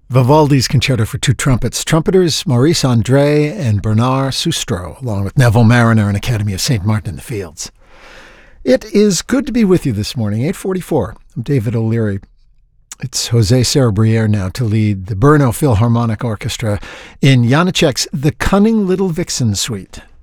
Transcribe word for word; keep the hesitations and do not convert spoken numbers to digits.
Vivaldi's Concerto for Two Trumpets. Trumpeters Maurice André and Bernard Sustro, along with Neville Mariner and Academy of Saint Martin in the Fields. It is good to be with you this morning, eight forty-four. I'm David O'Leary. It's Jose Sarabriere now to lead the Brno Philharmonic Orchestra in Janacek's The Cunning Little Vixen Suite.